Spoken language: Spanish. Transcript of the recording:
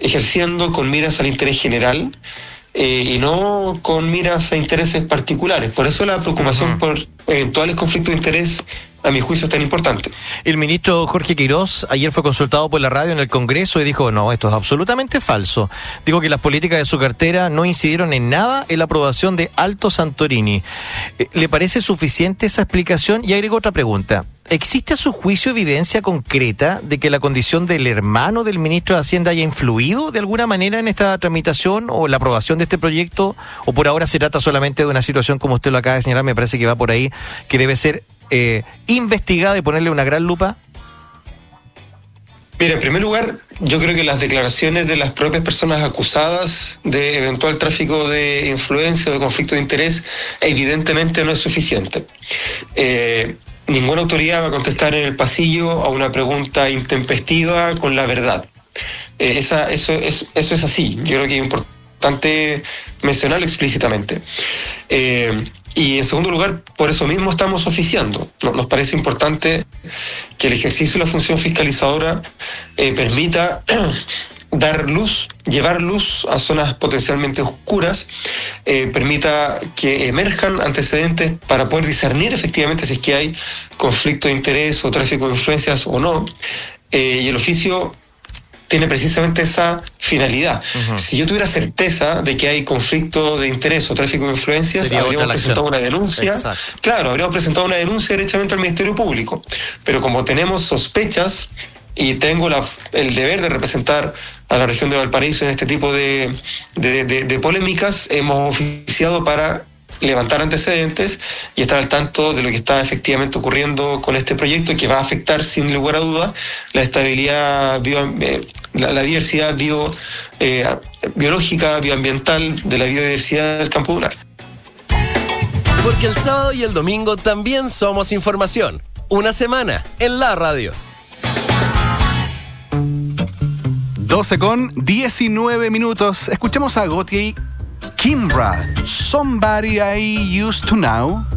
ejerciendo con miras al interés general y no con miras a intereses particulares. Por eso la preocupación por eventuales conflictos de interés, a mi juicio, es tan importante. El ministro Jorge Quirós ayer fue consultado por la radio en el Congreso y dijo, no, esto es absolutamente falso. Dijo que las políticas de su cartera no incidieron en nada en la aprobación de Alto Santorini. ¿Le parece suficiente esa explicación? Y agregó otra pregunta. ¿Existe a su juicio evidencia concreta de que la condición del hermano del ministro de Hacienda haya influido de alguna manera en esta tramitación o la aprobación de este proyecto? ¿O por ahora se trata solamente de una situación, como usted lo acaba de señalar, me parece que va por ahí, que debe ser investigada y ponerle una gran lupa? Mira, en primer lugar, yo creo que las declaraciones de las propias personas acusadas de eventual tráfico de influencia o de conflicto de interés evidentemente no es suficiente. Ninguna autoridad va a contestar en el pasillo a una pregunta intempestiva con la verdad. Eso es así. Yo creo que es importante mencionarlo explícitamente. Y en segundo lugar, por eso mismo estamos oficiando. Nos parece importante que el ejercicio de la función fiscalizadora permita dar luz, llevar luz a zonas potencialmente oscuras, permita que emerjan antecedentes para poder discernir efectivamente si es que hay conflicto de interés o tráfico de influencias o no. Y el oficio tiene precisamente esa finalidad. Si yo tuviera certeza de que hay conflicto de interés o tráfico de influencias, habríamos presentado una denuncia. Exacto. Claro, habríamos presentado una denuncia directamente al Ministerio Público. Pero como tenemos sospechas y tengo el deber de representar a la región de Valparaíso en este tipo de polémicas, hemos oficiado para levantar antecedentes y estar al tanto de lo que está efectivamente ocurriendo con este proyecto, que va a afectar sin lugar a dudas la estabilidad, la diversidad biológica, bioambiental de la biodiversidad del campo rural. Porque el sábado y el domingo también somos información. Una semana en la radio. 12:19. Escuchemos a Gotye Kimbra, Somebody I Used to Know.